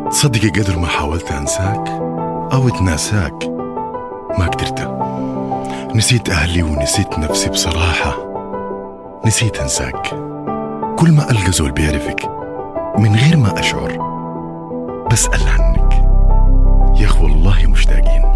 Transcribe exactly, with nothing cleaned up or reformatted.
تصدقي قدر ما حاولت أنساك أو أتناساك ما قدرت. نسيت أهلي ونسيت نفسي بصراحة، نسيت أنساك. كل ما ألقى زول بيعرفك من غير ما أشعر بسأل عنك، يا أخ والله مشتاقين.